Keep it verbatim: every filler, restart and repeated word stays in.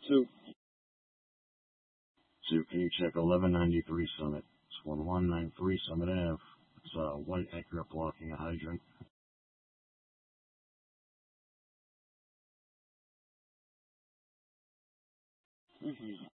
Two. Two, can you check eleven ninety-three Summit? It's one one nine three Summit Ave. It's uh, white accurate blocking a hydrant. Mm-hmm.